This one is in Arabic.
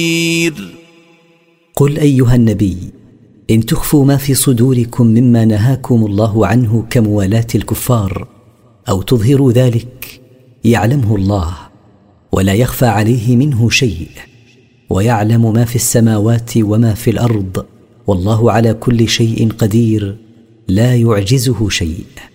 قل أيها النبي: إن تخفوا ما في صدوركم مما نهاكم الله عنه كموالاة الكفار أو تظهروا ذلك يعلمه الله، ولا يخفى عليه منه شيء، ويعلم ما في السماوات وما في الأرض، والله على كل شيء قدير، لا يعجزه شيء.